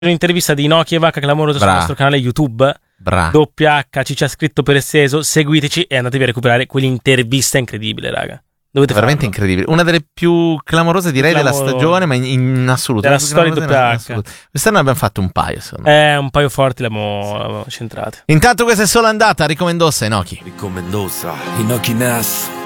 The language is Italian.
un'intervista di Inoki e Vacca clamorosa sul nostro canale YouTube. WH ci ha scritto per esteso. Seguiteci e andatevi a recuperare quell'intervista incredibile, raga. Dovete veramente farlo. Incredibile. Una delle più clamorose, direi, della stagione, ma in assoluto. Della storia di WH. Quest'anno ne abbiamo fatto un paio, secondo me. Un paio forti l'abbiamo centrate. Intanto questa è solo andata. Ricomendosa Inoki. Ricomendosa Inoki Nas.